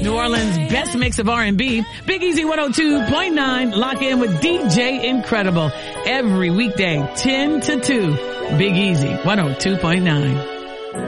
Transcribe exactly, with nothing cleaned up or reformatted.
New Orleans' best mix of R and B. Big Easy one oh two point nine. Lock in with D J Incredible. Every weekday, ten to two. Big Easy one oh two point nine.